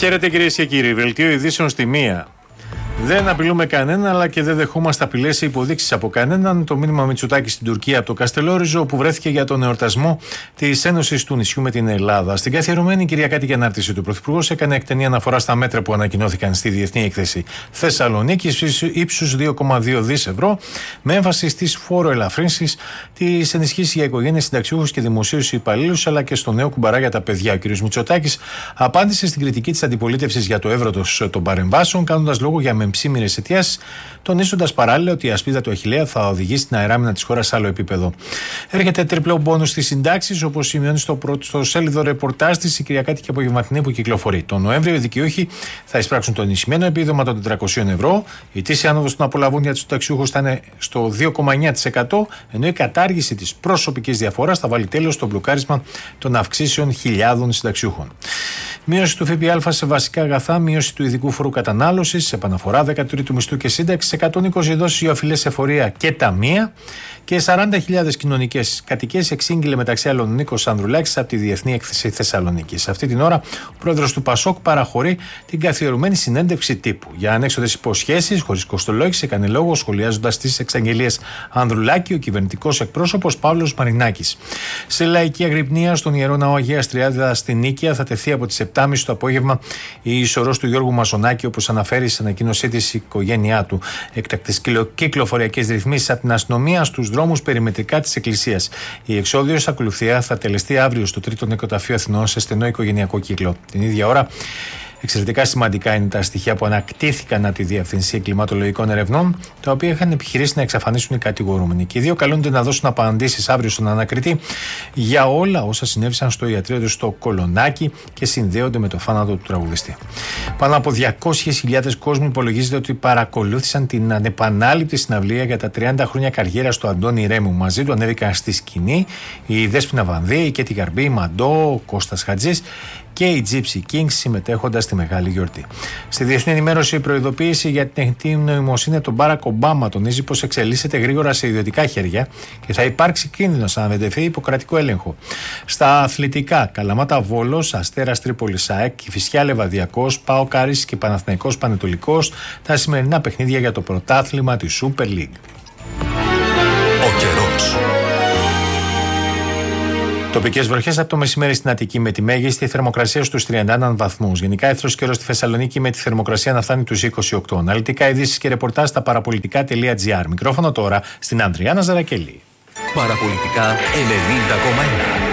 Χαίρετε κυρίες και κύριοι. Δελτίο ειδήσεων στη μία. Δεν απειλούμε κανέναν, αλλά και δεν δεχόμαστε απειλές ή υποδείξεις από κανέναν. Το μήνυμα Μητσοτάκη στην Τουρκία από το Καστελόριζο, όπου βρέθηκε για τον εορτασμό της Ένωσης του νησιού με την Ελλάδα. Στην καθιερωμένη κυριακάτικη ανάρτηση του Πρωθυπουργός έκανε εκτενή αναφορά στα μέτρα που ανακοινώθηκαν στη Διεθνή Έκθεση Θεσσαλονίκης ύψους 2,2 δις ευρώ, με έμφαση στις φόροελαφρύνσεις, τις ενισχύσεις για οικογένειες, συνταξιούχους και δημοσίους υπαλλήλους, αλλά και στο νέο κουμπαρά για τα παιδιά. Ο κ. Μητσοτάκης απάντησε στην κριτική της αντιπολίτευσης για το εύρотος των παρεμβάσεων, κάνοντας λόγο για μεμψίμηρες αιτιάσεις, τονίζοντας παράλληλα ότι η ασπίδα του Αχιλλέα θα οδηγήσει την αεράμινα της χώρας σε άλλο επίπεδο. Έρχεται τριπλό μπόνους στις συντάξεις, όπως σημειώνει στο σέλιδο ρεπορτάζ της η κυριακάτικη απογευματινή που κυκλοφορεί. Τον Νοέμβριο οι δικαιούχοι θα εισπράξουν το ενισχυμένο επίδομα των 400 ευρώ. Η ετήσια άνοδος των απολαβών για τους συνταξιούχους θα είναι στο 2,9%, ενώ η κατάργηση της προσωπικής διαφοράς θα βάλει τέλος στο μπλοκάρισμα των αυξήσεων χιλιάδων συνταξιούχων. Μείωση του ΦΠΑ σε βασικά αγαθά, μείωση του ειδικού φόρου κατανάλωσης, επαναφορά 13ου μισθού και σύνταξη, 120 δόσεις για οφειλές εφορία και ταμεία και 40.000 κοινωνικές κατοικίες, εξήγηλε μεταξύ άλλων ο Νίκος Ανδρουλάκης από τη Διεθνή Έκθεση Θεσσαλονίκης. Αυτή την ώρα, ο πρόεδρος του ΠΑΣΟΚ παραχωρεί την καθιερωμένη συνέντευξη τύπου. Για ανέξοδες υποσχέσεις, χωρίς κοστολόγηση, έκανε λόγο σχολιάζοντας τις εξαγγελίες Ανδρουλάκη ο κυβερνητικός εκπρόσωπος Παύλος Μαρινάκης. Σε λαϊκή αγρυπνία στον Ιερό Ναό Αγίας Τριάδας στην Νίκαια θα τεθεί από τις 7.30 το απόγευμα η ισορρός του Γιώργου Μασονάκη, όπως αναφέρει στην ανακοίνωσή της η οικογένειά του. Έκτακτες κυκλοφοριακές ρυθμίσεις από την αστυνομία στους δρόμους περιμετρικά της Εκκλησίας. Η εξόδιος ακολουθία θα τελεστεί αύριο στο Τρίτο Νεκροταφείο Αθηνών σε στενό οικογενειακό κύκλο. Την ίδια ώρα, εξαιρετικά σημαντικά είναι τα στοιχεία που ανακτήθηκαν από τη Διευθυνσία Κλιματολογικών Ερευνών, τα οποία είχαν επιχειρήσει να εξαφανίσουν οι κατηγορούμενοι. Και οι δύο καλούνται να δώσουν απαντήσεις αύριο στον ανακριτή για όλα όσα συνέβησαν στο ιατρείο του στο Κολονάκι και συνδέονται με το θάνατο του τραγουδιστή. Πάνω από 200.000 κόσμοι υπολογίζεται ότι παρακολούθησαν την ανεπανάληπτη συναυλία για τα 30 χρόνια καριέρας του Αντώνη Ρέμου. Μαζί του ανέβηκαν στη σκηνή η Δέσποινα Βανδύ, η Κέτη Γαρμπή, η Μαντό, ο Κώστας Χατζής και οι Gypsy Kings, συμμετέχοντας στη μεγάλη γιορτή. Στη Διεθνή Ενημέρωση, η προειδοποίηση για την τεχνητή νοημοσύνη από τον Μπάρακ Ομπάμα τονίζει πως εξελίσσεται γρήγορα σε ιδιωτικά χέρια και θα υπάρξει κίνδυνος αν δεν τεθεί υποκρατικό έλεγχο. Στα αθλητικά, Καλαμάτα Βόλος, Αστέρας Τρίπολης ΑΕΚ, Κηφισιά Λεβαδιακός, ΠΑΟΚ Άρης και Παναθηναϊκός Πανετολικός, τα σημερινά παιχνίδια για το πρωτάθλημα της Super League. Ο καιρός. Τοπικές βροχές από το μεσημέρι στην Αττική με τη μέγιστη θερμοκρασία στους 31 βαθμούς. Γενικά εύθρος καιρός στη Θεσσαλονίκη με τη θερμοκρασία να φτάνει τους 28. Αναλυτικά ειδήσεις και ρεπορτάζ στα παραπολιτικά.gr. Μικρόφωνο τώρα στην Ανδριάνα Ζαρακελή. Παραπολιτικά 90,1.